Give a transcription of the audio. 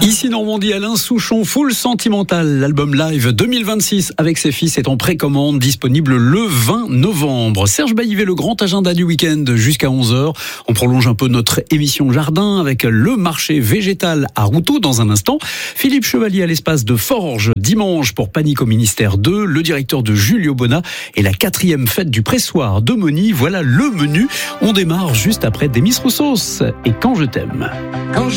D'ici Normandie, Alain Souchon, Full Sentimental, l'album live 2026 avec ses fils est en précommande, disponible le 20 novembre. Serge Baillivet, le grand agenda du week-end jusqu'à 11h. On prolonge un peu notre émission jardin avec le marché végétal à Routot dans un instant. Philippe Chevalier à l'espace de Forges dimanche pour Panique au Ministère 2, le directeur de Julio Bona et la 4e fête du pressoir de Moni. Voilà le menu. On démarre juste après Demis Roussos et Quand je t'aime. Quand je